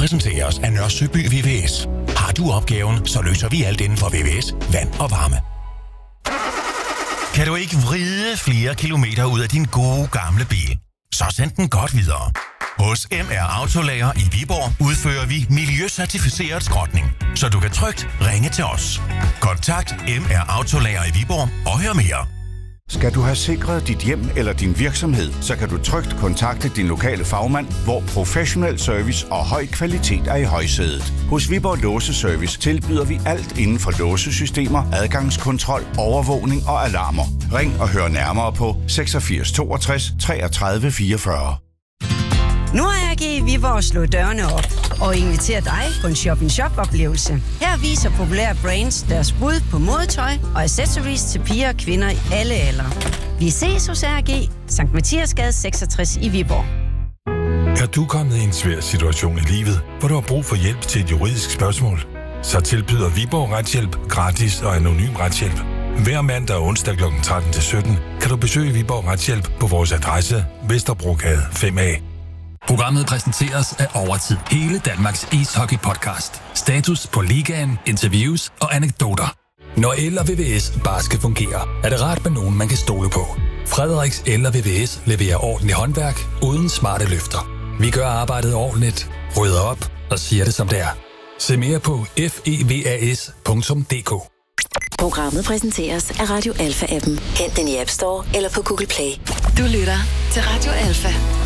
præsenteres af Nørre Søby VVS. Har du opgaven, så løser vi alt inden for VVS, vand og varme. Kan du ikke vride flere kilometer ud af din gode gamle bil? Så send den godt videre. Hos MR Autolager i Viborg udfører vi miljøcertificeret skrotning, så du kan trygt ringe til os. Kontakt MR Autolager i Viborg og hør mere. Skal du have sikret dit hjem eller din virksomhed, så kan du trygt kontakte din lokale fagmand, hvor professionel service og høj kvalitet er i højsædet. Hos Viborg Låseservice tilbyder vi alt inden for låsesystemer, adgangskontrol, overvågning og alarmer. Ring og hør nærmere på 86 62 33 44. Nu har AG i Viborg slået dørene op og inviterer dig på en shop-in-shop-oplevelse. Her viser populære brands deres bud på modetøj og accessories til piger og kvinder i alle aldre. Vi ses hos AG, Sankt Mathiasgade 66 i Viborg. Er du kommet i en svær situation i livet, hvor du har brug for hjælp til et juridisk spørgsmål? Så tilbyder Viborg Retshjælp gratis og anonym retshjælp. Hver mandag og onsdag kl. 13-17 kan du besøge Viborg Retshjælp på vores adresse Vesterbrogade 5A. Programmet præsenteres af Overtid. Hele Danmarks ishockey-podcast. Status på ligaen, interviews og anekdoter. Når el og VVS bare skal fungere, er det rart med nogen, man kan stole på. Frederiks El og VVS leverer ordentligt håndværk uden smarte løfter. Vi gør arbejdet ordentligt, rydder op og siger det som det er. Se mere på fevas.dk. Programmet præsenteres af Radio Alpha-appen. Hent den i App Store eller på Google Play. Du lytter til Radio Alpha.